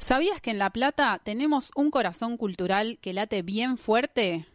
¿Sabías que en La Plata tenemos un corazón cultural que late bien fuerte?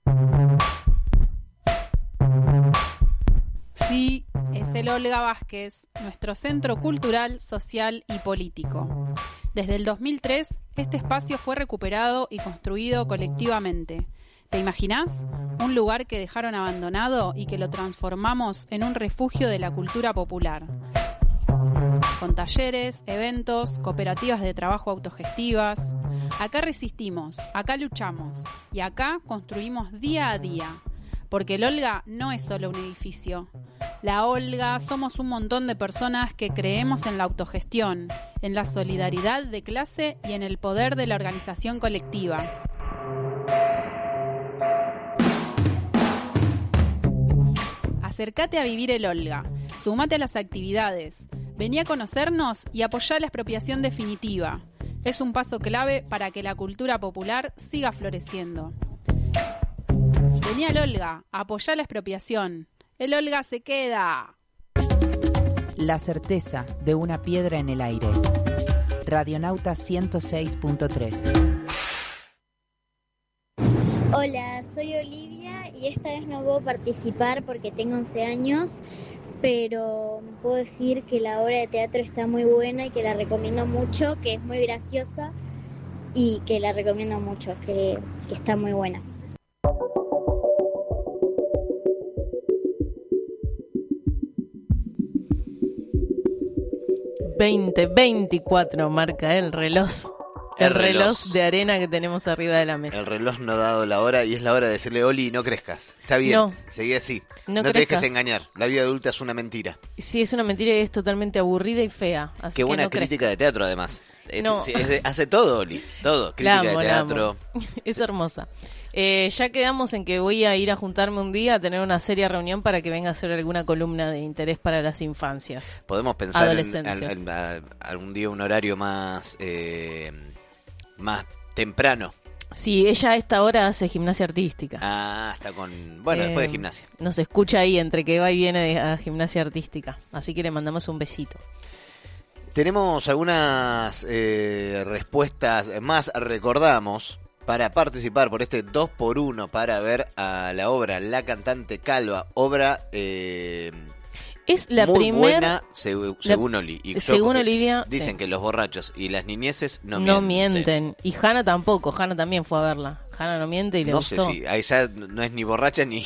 Sí, es el Olga Vázquez, nuestro centro cultural, social y político. Desde el 2003, este espacio fue recuperado y construido colectivamente. ¿Te imaginás? Un lugar que dejaron abandonado y que lo transformamos en un refugio de la cultura popular. Con talleres, eventos, cooperativas de trabajo autogestivas. Acá resistimos, acá luchamos y acá construimos día a día. Porque el Olga no es solo un edificio. La Olga somos un montón de personas que creemos en la autogestión, en la solidaridad de clase y en el poder de la organización colectiva. Acércate a vivir el Olga, sumate a las actividades, vení a conocernos y apoyá la expropiación definitiva. Es un paso clave para que la cultura popular siga floreciendo. Vení al Olga, apoyá la expropiación. El Olga se queda. La certeza de una piedra en el aire. Radionauta 106.3. Hola, soy Olivia y esta vez no puedo participar porque tengo 11 años, pero puedo decir que la obra de teatro está muy buena y que la recomiendo mucho, que es muy graciosa y que la recomiendo mucho, que está muy buena. 20:24 marca el reloj. El reloj de arena que tenemos arriba de la mesa. El reloj no ha dado la hora y es la hora de decirle, Oli, no crezcas. Está bien, no, seguí así. No te dejes engañar. La vida adulta es una mentira. Sí, es una mentira y es totalmente aburrida y fea. Así Qué buena no crítica de teatro, además. No. Hace todo, Oli. Todo. Crítica de teatro. Es hermosa. Ya quedamos en que voy a ir a juntarme un día a tener una seria reunión para que venga a hacer alguna columna de interés para las infancias. Podemos pensar en algún día un horario más temprano. Sí, ella a esta hora hace gimnasia artística. Ah, está con... Bueno, después de gimnasia. Nos escucha ahí entre que va y viene a gimnasia artística. Así que le mandamos un besito. Tenemos algunas respuestas más, recordamos, para participar por este 2x1 para ver a la obra La Cantante Calva, obra es la muy primera buena según Oli. Y según Olivia, dicen sí, que los borrachos y las niñeces no mienten. Y Hanna tampoco, Hanna también fue a verla. Hanna no miente y le gustó. No sé si ahí ya no es ni borracha ni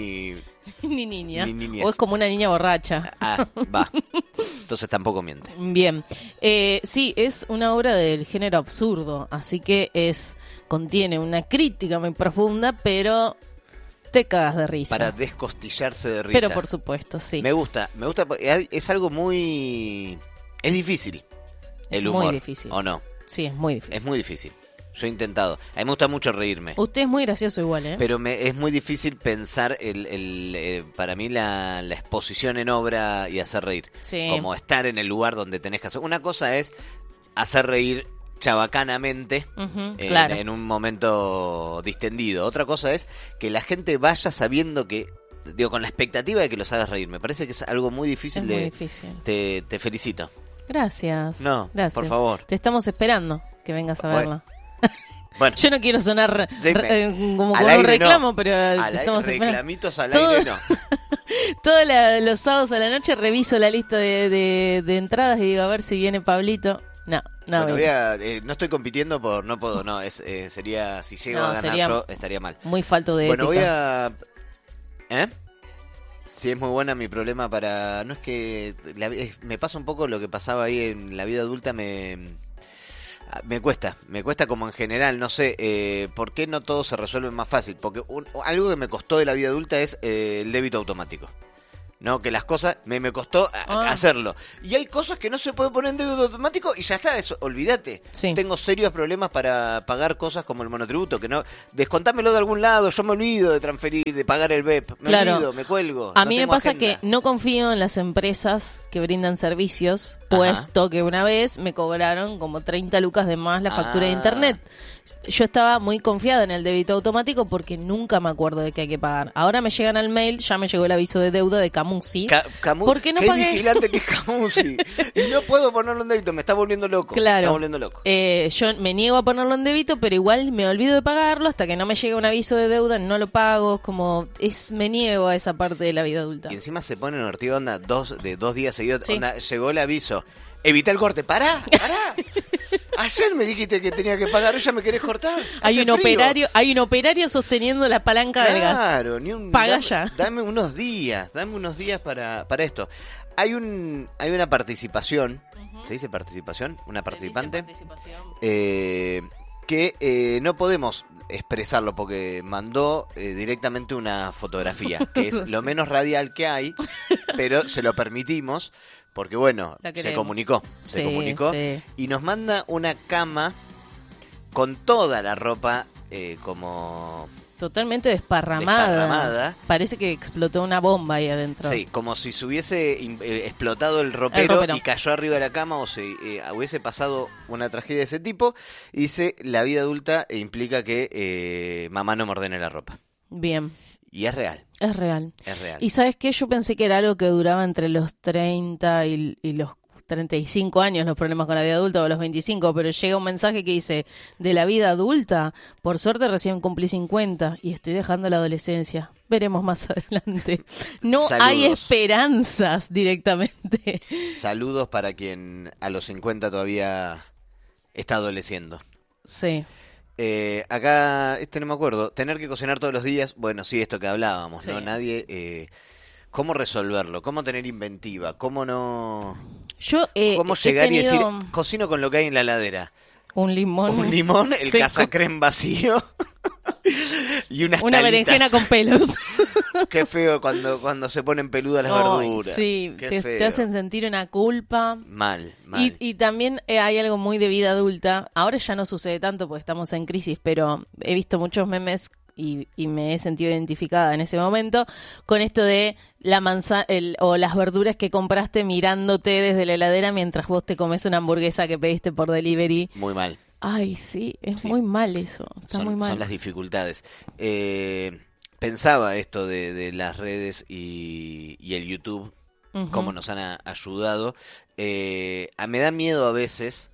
ni niña. Ni niñez. O es como una niña borracha. Ah, va. Entonces tampoco miente. Bien. Sí, es una obra del género absurdo, así que contiene una crítica muy profunda, pero te cagas de risa. Para descostillarse de risa. Pero por supuesto, sí. Me gusta, es algo muy... Es difícil el humor. Muy difícil. ¿O no? Sí, es muy difícil. Es muy difícil. Yo he intentado. A mí me gusta mucho reírme. Usted es muy gracioso igual, ¿eh? Pero es muy difícil pensar para mí la exposición en obra y hacer reír. Sí. Como estar en el lugar donde tenés que hacer. Una cosa es hacer reír chabacanamente claro, en un momento distendido. Otra cosa es que la gente vaya sabiendo que, con la expectativa de que los hagas reír. Me parece que es algo muy difícil. Muy difícil. Te felicito. Gracias. No, gracias. por favor. Te estamos esperando que vengas a verla. Bueno. Yo no quiero sonar como con un reclamo, pero te estamos esperando. Reclamitos al aire no. Todos los sábados a la noche reviso la lista de entradas y digo a ver si viene Pablito. No. Bueno, no estoy compitiendo no puedo, no, sería, si llego a ganar yo, estaría mal. Muy falto de ética. Bueno, Sí, es muy buena. Mi problema no es que, me pasa un poco lo que pasaba ahí en la vida adulta, me cuesta como en general, no sé, ¿por qué no todo se resuelve más fácil? Porque algo que me costó de la vida adulta es el débito automático. No, que las cosas me costó hacerlo. Y hay cosas que no se pueden poner en débito automático y ya está, eso, olvídate. Sí. Tengo serios problemas para pagar cosas como el monotributo, que no, descontámelo de algún lado, yo me olvido de transferir, de pagar el BEP, olvido, me cuelgo. A mí me pasa agenda. Que no confío en las empresas que brindan servicios, puesto que una vez me cobraron como 30 lucas de más la factura de internet. yo estaba muy confiada en el débito automático porque nunca me acuerdo de que hay que pagar. Ahora me llegan al mail, ya me llegó el aviso de deuda de Camusi. ¿Por qué no pagué? Qué vigilante que es Camusi. Y no puedo ponerlo en débito, me está volviendo loco. Claro. Me está volviendo loco. Yo me niego a ponerlo en débito, pero igual me olvido de pagarlo hasta que no me llega un aviso de deuda, no lo pago, me niego a esa parte de la vida adulta. Y encima se pone en ortiga onda dos días seguidos. Sí. Onda, llegó el aviso. Evita el corte. ¡Pará! Ayer me dijiste que tenía que pagar, hoy ya me querés cortar. Hay un operario sosteniendo la palanca del gas. Claro, Paga ya. Dame unos días para esto. Hay una participación, ¿se dice participación? Una participante. Que no podemos expresarlo porque mandó directamente una fotografía, que es lo menos radial que hay, pero se lo permitimos. Porque bueno, se comunicó sí. Y nos manda una cama con toda la ropa como... Totalmente desparramada. Parece que explotó una bomba ahí adentro. Sí, como si se hubiese explotado el ropero y cayó arriba de la cama o se hubiese pasado una tragedia de ese tipo. Y dice, la vida adulta implica que mamá no me ordene la ropa. Bien. Y es real. Es real. Es real. Y ¿sabes qué? Yo pensé que era algo que duraba entre los 30 y los 35 años, los problemas con la vida adulta, o los 25, pero llega un mensaje que dice, de la vida adulta, por suerte recién cumplí 50 y estoy dejando la adolescencia. Veremos más adelante. No Saludos. Hay esperanzas directamente. Saludos para quien a los 50 todavía está adoleciendo. Sí. Acá, no me acuerdo, tener que cocinar todos los días, bueno, sí, esto que hablábamos, sí. ¿no? Nadie, ¿cómo resolverlo? ¿Cómo tener inventiva? ¿Cómo no...? ¿Cómo llegar y decir, cocino con lo que hay en la heladera? Un limón. El seco. cazacrén vacío y una berenjena con pelos. Qué feo cuando se ponen peludas las verduras. Sí, te hacen sentir una culpa. Mal. Y también hay algo muy de vida adulta. Ahora ya no sucede tanto porque estamos en crisis, pero he visto muchos memes y me he sentido identificada en ese momento con esto de la manzana o las verduras que compraste mirándote desde la heladera mientras vos te comes una hamburguesa que pediste por delivery. Muy mal. Ay, sí, es muy mal eso. Está muy mal. Son las dificultades. Pensaba esto de las redes y el YouTube, cómo nos han ayudado. Me da miedo a veces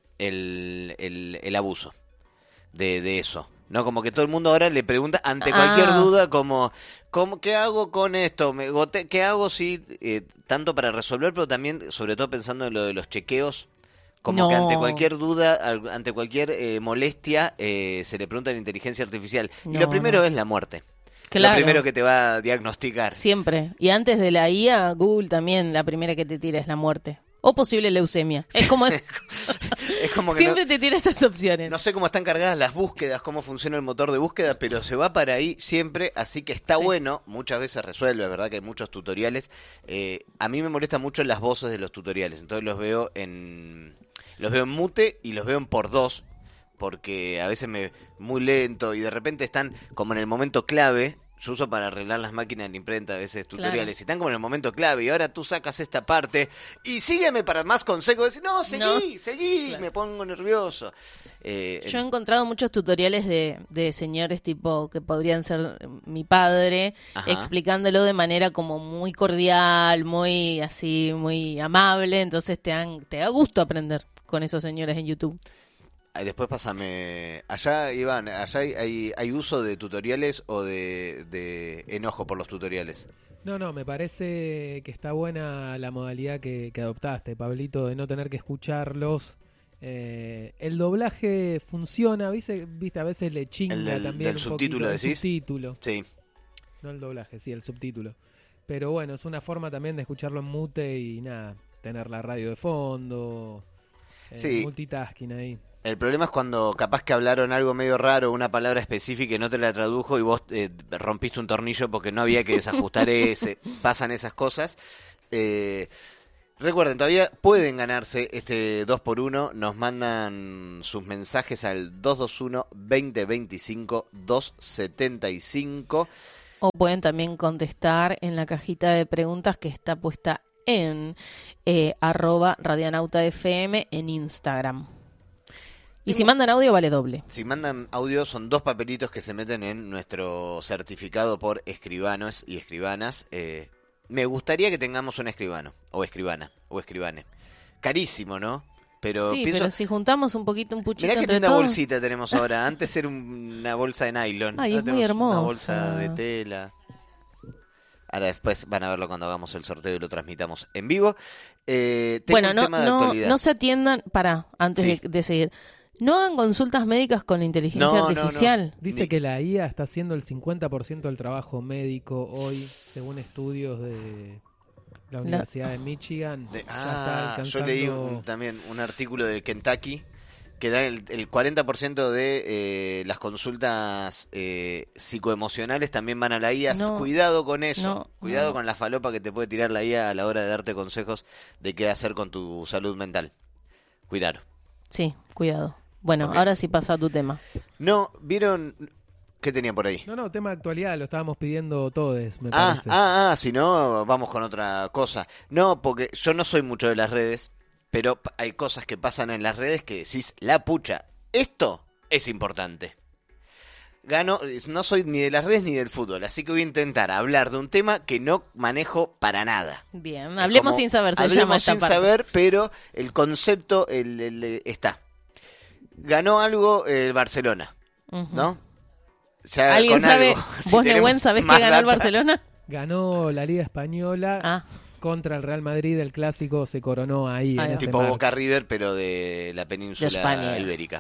el abuso de eso. No, como que todo el mundo ahora le pregunta ante cualquier duda como ¿qué hago con esto? ¿Qué hago si tanto para resolver, pero también sobre todo pensando en lo de los chequeos? Como que ante cualquier duda, ante cualquier molestia, se le pregunta a la inteligencia artificial. Y lo primero es la muerte. Claro. Lo primero que te va a diagnosticar. Siempre. Y antes de la IA, Google también, la primera que te tira es la muerte. O posible leucemia. Es como es como que siempre te tira esas opciones. No sé cómo están cargadas las búsquedas, cómo funciona el motor de búsqueda, pero se va para ahí siempre, así que está bueno. Muchas veces resuelve, ¿verdad? Que hay muchos tutoriales. A mí me molestan mucho las voces de los tutoriales, entonces los veo en mute y los veo en por dos, porque a veces muy lento y de repente están como en el momento clave. Yo uso para arreglar las máquinas de imprenta a veces tutoriales, claro. Y están como en el momento clave y ahora tú sacas esta parte y sígueme para más consejos. Decir, no, seguí, claro. Me pongo nervioso. Yo he encontrado muchos tutoriales de señores tipo que podrían ser mi padre, ajá, explicándolo de manera como muy cordial, muy así, muy amable, entonces te da gusto aprender con esos señores en YouTube. Después pásame. Allá, Iván, hay uso de tutoriales o de enojo por los tutoriales. No, me parece que está buena la modalidad que adoptaste, Pablito, de no tener que escucharlos. El doblaje funciona, ¿viste? A veces le chinga también el subtítulo, ¿decís? El subtítulo. Sí. No el doblaje, sí, el subtítulo. Pero bueno, es una forma también de escucharlo en mute y nada, tener la radio de fondo, sí. Multitasking ahí. El problema es cuando capaz que hablaron algo medio raro, una palabra específica y no te la tradujo y vos rompiste un tornillo porque no había que desajustar pasan esas cosas. Recuerden, todavía pueden ganarse este 2x1, nos mandan sus mensajes al 221-2025-275. O pueden también contestar en la cajita de preguntas que está puesta en @RadianautaFM en Instagram. Y si mandan audio vale doble. Si mandan audio son 2 papelitos que se meten en nuestro certificado por escribanos y escribanas. Me gustaría que tengamos un escribano, o escribana, o escribane. Carísimo, ¿no? Pero sí, pienso, pero si juntamos un puchito mirá qué entre linda todos. bolsita tenemos ahora. Antes era una bolsa de nylon. Ay, Ahora es muy tenemos una hermosa. bolsa de tela. Ahora después van a verlo cuando hagamos el sorteo y lo transmitamos en vivo. Tengo Bueno, un tema de actualidad. no se atiendan, antes Sí. de seguir. No hagan consultas médicas con inteligencia No, no, artificial. Dice que la IA está haciendo el 50% del trabajo médico hoy, según estudios de la Universidad de Michigan. Ya está alcanzando... Yo leí también un artículo del Kentucky que da el 40% de las consultas psicoemocionales también van a la IA. No, Cuidado con eso, cuidado no. con la falopa que te puede tirar la IA a la hora de darte consejos de qué hacer con tu salud mental. Cuidado. Sí, cuidado. Bueno, Ok. ahora sí pasa a tu tema. No, ¿vieron qué tenía por ahí? No, tema de actualidad, lo estábamos pidiendo todos, me parece. Si no, vamos con otra cosa. No, porque yo no soy mucho de las redes, pero hay cosas que pasan en las redes que decís, la pucha, esto es importante. No soy ni de las redes ni del fútbol, así que voy a intentar hablar de un tema que no manejo para nada. Bien, hablemos Como, sin saber, se llama hablemos esta sin parte. saber, pero el concepto está. Ganó algo el Barcelona, Ujú. ¿no? Ya ¿Alguien con sabe? algo, si ¿Vos, tenemos Nehuen, sabés más que ganó el data. Barcelona? Ganó la Liga Española Ah, contra el Real Madrid, el clásico se coronó ahí. Ahí en va. ese Tipo marco. Boca River, pero de la península De España. ibérica.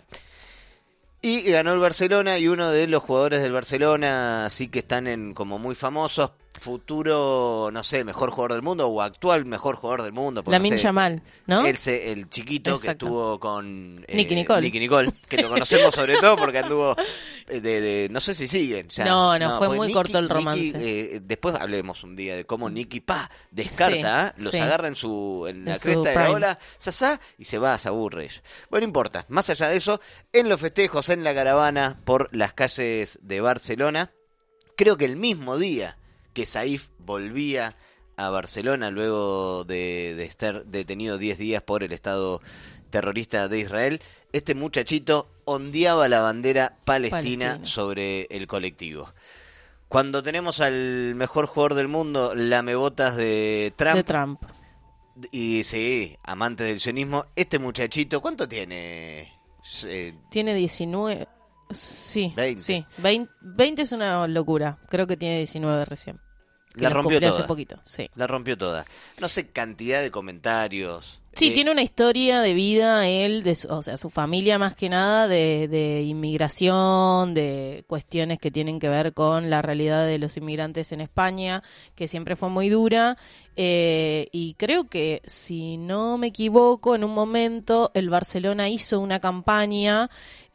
Y ganó el Barcelona y uno de los jugadores del Barcelona, sí que están en como muy famosos, futuro, no sé, mejor jugador del mundo o actual mejor jugador del mundo. porque Lamine no sé, Yamal, ¿no? el chiquito que Exacto. estuvo con Nicky Nicole. Nicky Nicole, que lo conocemos sobre todo porque anduvo no sé si siguen ya. No, fue porque muy corto el romance. Nicky, después hablemos un día de cómo Nicky descarta, Sí, los sí. agarra en la En su cresta de la prime. ola, sasá, y se aburre ella. Bueno, no importa, más allá de eso, en los festejos, en la caravana por las calles de Barcelona, creo que el mismo día que Saif volvía a Barcelona luego de estar detenido 10 días por el Estado terrorista de Israel, este muchachito ondeaba la bandera palestina sobre el colectivo. Cuando tenemos al mejor jugador del mundo, lamebotas de Trump, y sí, amante del sionismo, este muchachito, ¿cuánto tiene? Tiene 19... Sí, 20. sí. 20 es una locura. Creo que tiene 19 recién. Que La los rompió cumplió toda. hace poquito, sí. La rompió toda. No sé, cantidad de comentarios. Sí, tiene una historia de vida, él, o sea, su familia más que nada, de inmigración, de cuestiones que tienen que ver con la realidad de los inmigrantes en España, que siempre fue muy dura. Y creo que, si no me equivoco, en un momento el Barcelona hizo una campaña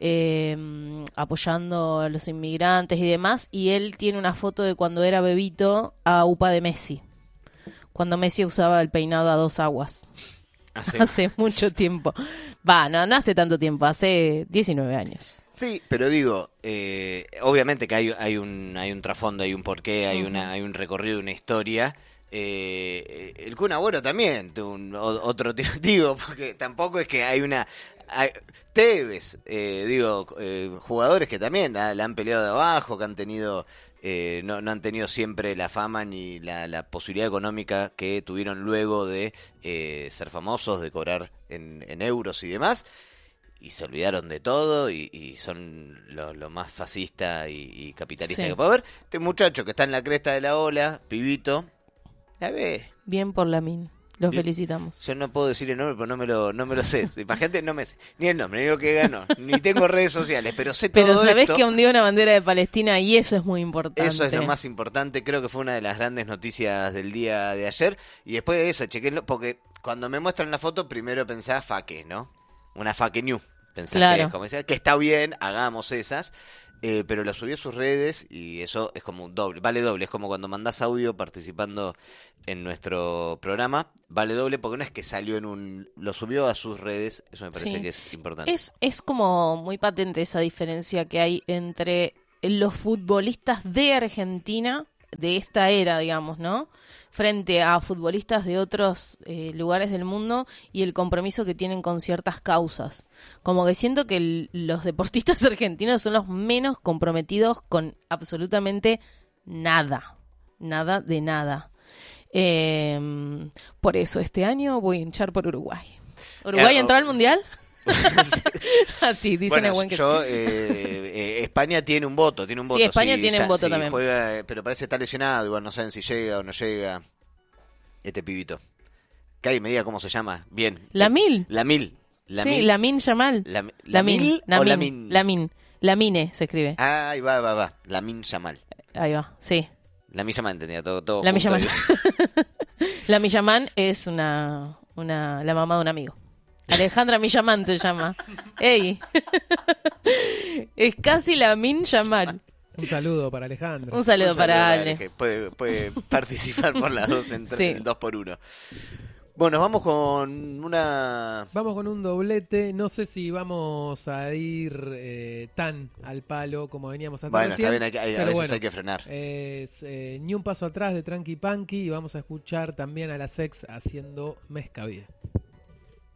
apoyando a los inmigrantes y demás, y él tiene una foto de cuando era bebito a UPA de Messi, cuando Messi usaba el peinado a 2 aguas. Hace mucho tiempo. No hace tanto tiempo, hace 19 años. Sí, pero digo, obviamente que hay un trasfondo, hay un porqué, hay un recorrido, una historia. El Kun Agüero también, otro digo, porque tampoco es que hay Tevez, jugadores que también la han peleado de abajo, que han tenido no han tenido siempre la fama ni la posibilidad económica que tuvieron luego de ser famosos, de cobrar en euros y demás, y se olvidaron de todo y son lo más fascista y capitalista que puede haber. Este muchacho que está en la cresta de la ola, pibito, la ve. Bien por Lamine. Los felicitamos. Yo no puedo decir el nombre, pero no me lo sé. Para gente no me sé ni el nombre, ni lo que ganó, ni tengo redes sociales, pero sé todo esto. Pero sabés esto. que hundió una bandera de Palestina y eso es muy importante. Eso es lo más importante, creo que fue una de las grandes noticias del día de ayer. Y después de eso, chequenlo, porque cuando me muestran la foto, primero pensaba fake, ¿no? Una fake news. Pensás claro. como decía, que está bien, hagamos esas. Pero lo subió a sus redes y eso es como un doble, vale doble, es como cuando mandás audio participando en nuestro programa, vale doble porque no es que salió lo subió a sus redes, eso me parece que es importante. Es como muy patente esa diferencia que hay entre los futbolistas de Argentina de esta era, digamos, ¿no? Frente a futbolistas de otros lugares del mundo y el compromiso que tienen con ciertas causas. Como que siento que los deportistas argentinos son los menos comprometidos con absolutamente nada. Nada de nada. Por eso este año voy a hinchar por Uruguay. ¿Uruguay entró al Mundial? Así dicen bueno, el buen que yo, España tiene un voto, Sí, España tiene un voto también. Juega, pero parece que está lesionado, igual no saben si llega o no llega este pibito. Que ahí me diga cómo se llama. Bien. ¿Lamil? Lamil. Sí, Lamine Yamal. ¿Lamil o Lamin? Lamine se escribe. Ah, ahí va. Lamine Yamal. Ahí va, sí. Lamine Yamal entendía todo Lamine junto. Yamal. Lamine Yamal es la mamá de un amigo. Alejandra Millamán se llama. ¡Ey! Es casi Lamine Yamal. Un saludo para Alejandro. Un saludo para Ale. Que puede participar por las dos en Sí. el 2x1. Bueno, vamos con una... Vamos con un doblete. No sé si vamos a ir tan al palo como veníamos hasta Bueno, recién, está bien, a pero veces bueno, hay que frenar. Es Ni un paso atrás de Tranqui Punky y vamos a escuchar también a la Sex haciendo Mezcavide.